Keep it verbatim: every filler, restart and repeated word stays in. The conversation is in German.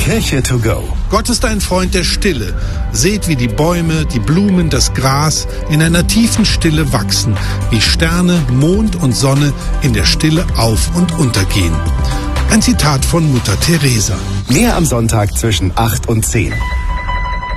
Kirche to go. Gott ist ein Freund der Stille. Seht, wie die Bäume, die Blumen, das Gras in einer tiefen Stille wachsen, wie Sterne, Mond und Sonne in der Stille auf- und untergehen. Ein Zitat von Mutter Teresa. Mehr am Sonntag zwischen acht und zehn.